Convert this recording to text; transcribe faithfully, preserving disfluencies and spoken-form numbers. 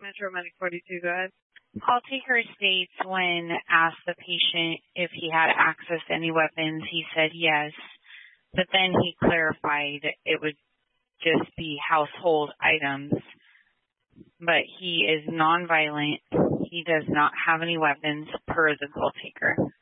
Metro Medic forty-two, go ahead. Call taker states when asked the patient if he had access to any weapons, he said yes, but then he clarified it would just be household items. But he is nonviolent. He does not have any weapons per the call taker.